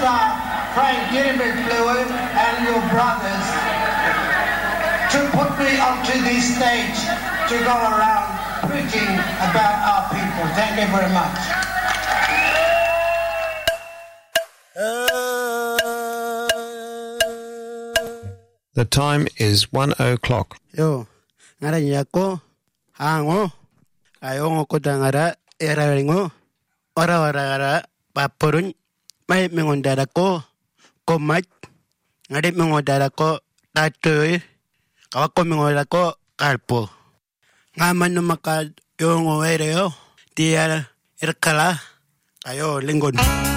Frank Gilbert-Lewis and your brothers to put me onto this stage to go around preaching about our people. Thank you very much. The time is 1:00. Yo, ngara nyako, hango, ayongo kodangara, eraringo, ora paporun, may mengondara ko mat, ngari mengondara ko tatoy, kawako mengondara ko kalpo. Ngaman numakad yung ereo, tiya irkala, ayo linggon.